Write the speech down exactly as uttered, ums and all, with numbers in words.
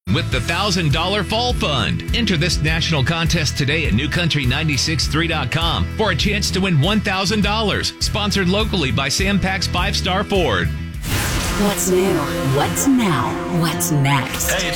with the one thousand dollars Fall Fund. Enter this national contest today at new country nine six three dot com for a chance to win one thousand dollars. Sponsored locally by Sam Pack's Five Star Ford. What's new? What's now? What's next? Hey, it's